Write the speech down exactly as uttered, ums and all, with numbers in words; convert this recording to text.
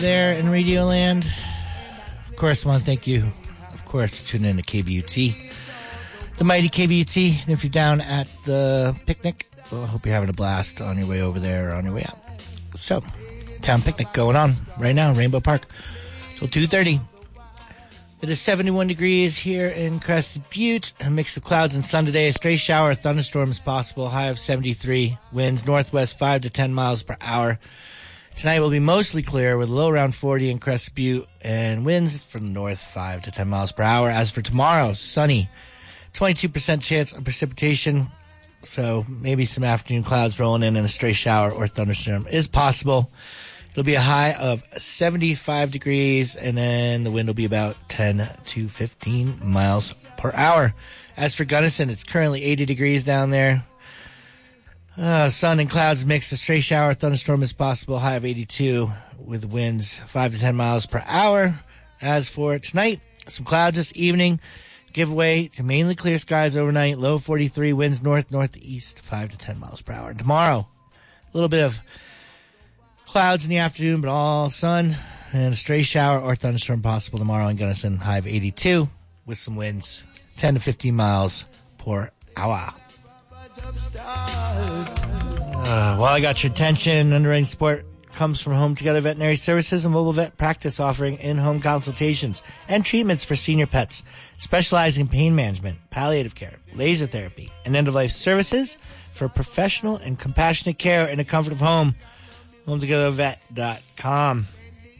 there in Radioland. Of course, I want to thank you, of course, for tuning in to K B U T. The mighty K B U T. And if you're down at the picnic, well, I hope you're having a blast on your way over there or on your way out. So, town picnic going on right now in Rainbow Park till two thirty. It is seventy-one degrees here in Crested Butte. A mix of clouds and sun today. A stray shower, thunderstorms possible. High of seventy-three. Winds northwest five to ten miles per hour. Tonight will be mostly clear with a low around forty in Crested Butte and winds from the north five to ten miles per hour. As for tomorrow, sunny. twenty-two percent chance of precipitation. So maybe some afternoon clouds rolling in and a stray shower or thunderstorm is possible. It'll be a high of seventy-five degrees, and then the wind will be about ten to fifteen miles per hour. As for Gunnison, it's currently eighty degrees down there. Uh, sun and clouds mixed. A stray shower, thunderstorm is possible. High of eighty-two with winds five to ten miles per hour. As for tonight, some clouds this evening. Giveaway to mainly clear skies overnight. Low forty-three, winds north, northeast, five to ten miles per hour. And tomorrow, a little bit of clouds in the afternoon, but all sun and a stray shower or thunderstorm possible tomorrow in Gunnison. High of eighty-two with some winds ten to fifteen miles per hour. Uh, while I got your attention, underwriting support comes from Home Together Veterinary Services and Mobile Vet Practice, offering in-home consultations and treatments for senior pets, specializing in pain management, palliative care, laser therapy, and end-of-life services for professional and compassionate care in the comfort of home. home together vet dot com.